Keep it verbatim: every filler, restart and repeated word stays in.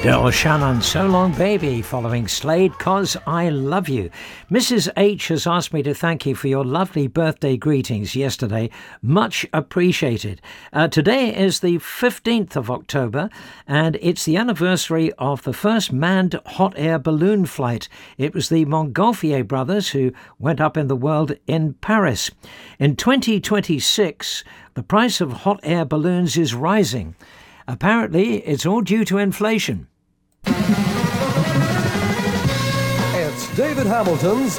Daryl Shannon, So Long Baby, following Slade, 'Cause I Love You. Missus H has asked me to thank you for your lovely birthday greetings yesterday. Much appreciated. Uh, today is the fifteenth of October, and it's the anniversary of the first manned hot air balloon flight. It was the Montgolfier brothers who went up in the world in Paris. In twenty twenty-six, the price of hot air balloons is rising. Apparently, it's all due to inflation. It's David Hamilton's